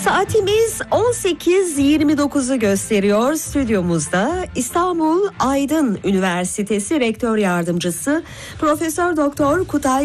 Saatimiz 18.29'u gösteriyor. Stüdyomuzda İstanbul Aydın Üniversitesi Rektör Yardımcısı Profesör Doktor Kutay